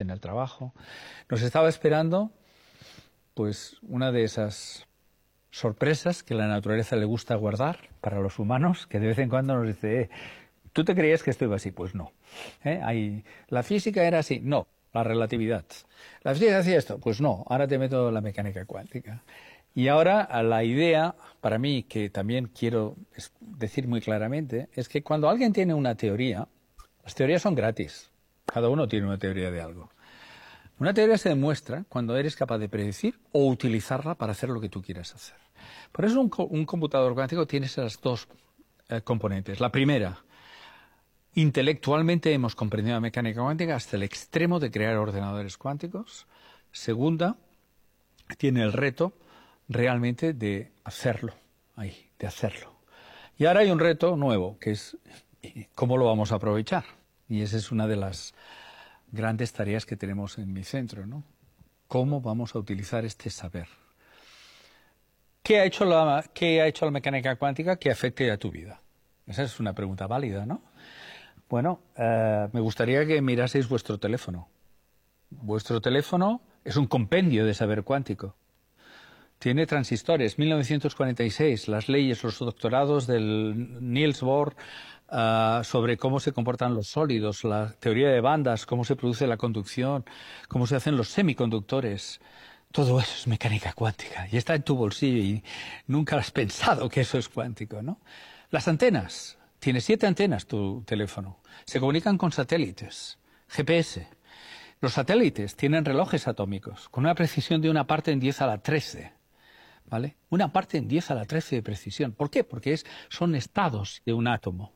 en el trabajo. Nos estaba esperando, pues, una de esas sorpresas que la naturaleza le gusta guardar para los humanos, que de vez en cuando nos dice, ¿tú te creías que esto iba así? Pues no. La física era así, no, la relatividad. ¿La física hacía esto? Pues no, ahora te meto la mecánica cuántica. Y ahora la idea, para mí, que también quiero decir muy claramente, es que cuando alguien tiene una teoría, las teorías son gratis, cada uno tiene una teoría de algo. Una teoría se demuestra cuando eres capaz de predecir o utilizarla para hacer lo que tú quieras hacer. Por eso un computador cuántico tiene esas dos componentes. La primera, intelectualmente hemos comprendido la mecánica cuántica hasta el extremo de crear ordenadores cuánticos. Segunda, tiene el reto realmente de hacerlo, de hacerlo. Y ahora hay un reto nuevo, que es cómo lo vamos a aprovechar. Y esa es una de las grandes tareas que tenemos en mi centro, ¿no? ¿Cómo vamos a utilizar este saber? ¿Qué ha hecho la mecánica cuántica que afecte a tu vida? Esa es una pregunta válida, ¿no? Bueno, me gustaría que miraseis vuestro teléfono. Vuestro teléfono es un compendio de saber cuántico. Tiene transistores, 1946, las leyes, los doctorados del Niels Bohr sobre cómo se comportan los sólidos, la teoría de bandas, cómo se produce la conducción, cómo se hacen los semiconductores. Todo eso es mecánica cuántica y está en tu bolsillo y nunca has pensado que eso es cuántico, ¿no? Las antenas, tiene 7 antenas tu teléfono, se comunican con satélites, GPS. Los satélites tienen relojes atómicos con una precisión de 1 parte en 10 a la 13. ¿Vale? 1 parte en 10 a la 13 de precisión. ¿Por qué? Porque son estados de un átomo.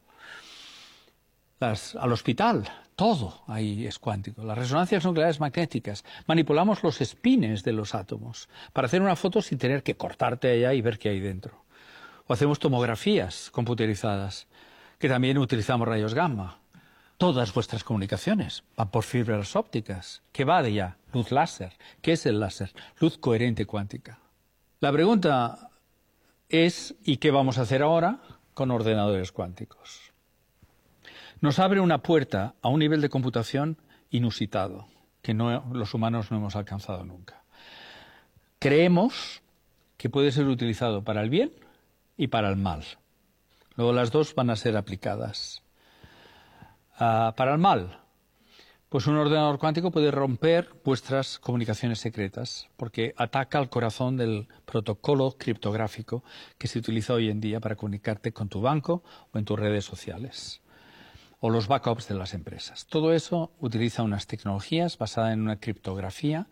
Al hospital, todo ahí es cuántico. Las resonancias nucleares magnéticas. Manipulamos los espines de los átomos para hacer una foto sin tener que cortarte allá y ver qué hay dentro. O hacemos tomografías computerizadas, que también utilizamos rayos gamma. Todas vuestras comunicaciones van por fibras ópticas. ¿Qué va de allá? Luz láser. ¿Qué es el láser? Luz coherente cuántica. La pregunta es, ¿y qué vamos a hacer ahora con ordenadores cuánticos? Nos abre una puerta a un nivel de computación inusitado, que los humanos no hemos alcanzado nunca. Creemos que puede ser utilizado para el bien y para el mal. Luego las dos van a ser aplicadas. Para el mal, pues un ordenador cuántico puede romper vuestras comunicaciones secretas porque ataca al corazón del protocolo criptográfico que se utiliza hoy en día para comunicarte con tu banco o en tus redes sociales o los backups de las empresas. Todo eso utiliza unas tecnologías basadas en una criptografía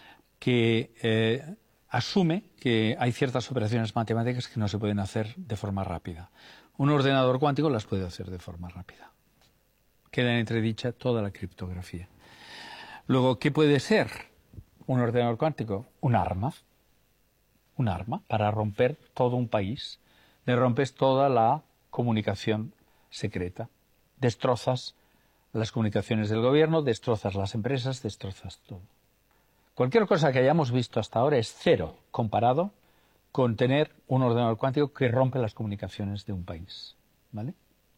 que asume que hay ciertas operaciones matemáticas que no se pueden hacer de forma rápida. Un ordenador cuántico las puede hacer de forma rápida. Queda en entredicha toda la criptografía. Luego, ¿qué puede ser un ordenador cuántico? Un arma. Un arma para romper todo un país. Le rompes toda la comunicación secreta. Destrozas las comunicaciones del gobierno, destrozas las empresas, destrozas todo. Cualquier cosa que hayamos visto hasta ahora es cero comparado con tener un ordenador cuántico que rompe las comunicaciones de un país. ¿Vale?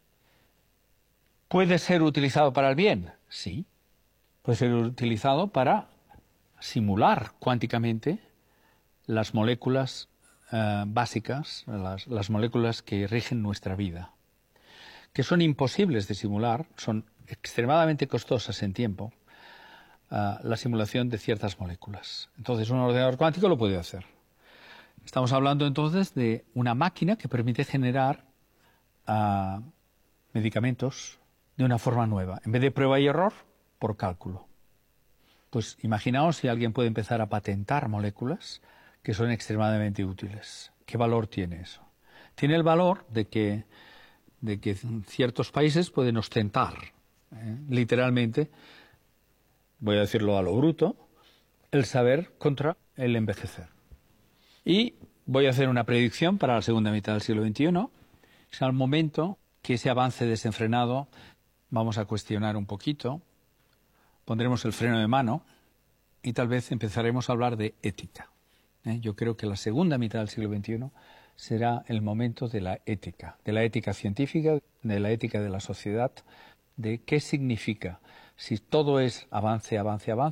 ¿Puede ser utilizado para el bien? Sí. Puede ser utilizado para simular cuánticamente las moléculas básicas, las moléculas que rigen nuestra vida, que son imposibles de simular, son extremadamente costosas en tiempo, la simulación de ciertas moléculas. Entonces, un ordenador cuántico lo puede hacer. Estamos hablando entonces de una máquina que permite generar medicamentos de una forma nueva. En vez de prueba y error, por cálculo. Pues imaginaos si alguien puede empezar a patentar moléculas que son extremadamente útiles. ¿Qué valor tiene eso? Tiene el valor de que ciertos países pueden ostentar, literalmente, voy a decirlo a lo bruto, el saber contra el envejecer. Y voy a hacer una predicción para la segunda mitad del siglo XXI. Es al momento que ese avance desenfrenado vamos a cuestionar un poquito, pondremos el freno de mano y tal vez empezaremos a hablar de ética. Yo creo que la segunda mitad del siglo XXI será el momento de la ética científica, de la ética de la sociedad, de qué significa si todo es avance, avance, avance,